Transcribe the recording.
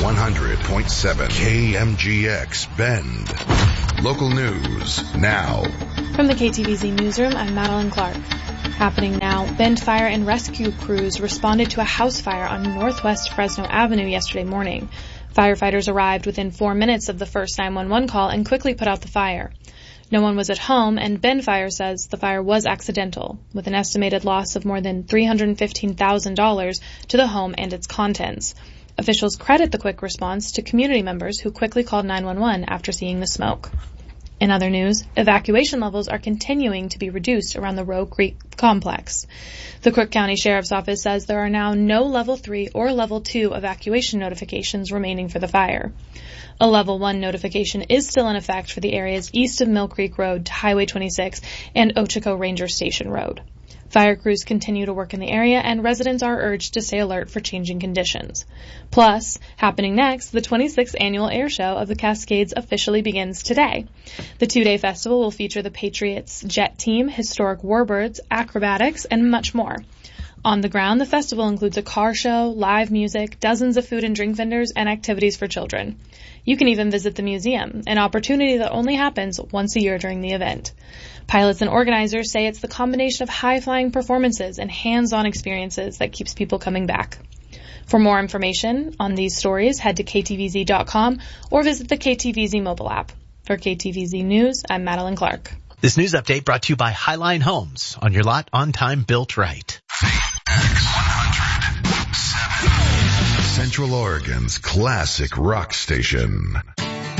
100.7 KMGX Bend. Local news now. From the KTVZ newsroom, I'm Madeline Clark. Happening now, Bend fire and rescue crews responded to a house fire on Northwest Fresno Avenue yesterday morning. Firefighters arrived within 4 minutes of the first 911 call and quickly put out the fire. No one was at home, and Bend Fire says the fire was accidental, with an estimated loss of more than $315,000 to the home and its contents. Officials credit the quick response to community members who quickly called 911 after seeing the smoke. In other news, evacuation levels are continuing to be reduced around the Roe Creek complex. The Crook County Sheriff's Office says there are now no Level 3 or Level 2 evacuation notifications remaining for the fire. A Level 1 notification is still in effect for the areas east of Mill Creek Road to Highway 26 and Ochoco Ranger Station Road. Fire crews continue to work in the area, and residents are urged to stay alert for changing conditions. Plus, happening next, the 26th annual air show of the Cascades officially begins today. The two-day festival will feature the Patriots jet team, historic warbirds, acrobatics, and much more. On the ground, the festival includes a car show, live music, dozens of food and drink vendors, and activities for children. You can even visit the museum, an opportunity that only happens once a year during the event. Pilots and organizers say it's the combination of high-flying performances and hands-on experiences that keeps people coming back. For more information on these stories, head to ktvz.com or visit the KTVZ mobile app. For KTVZ News, I'm Madeline Clark. This news update brought to you by Highline Homes. On your lot, on time, built right. X100.7 Central Oregon's classic rock station.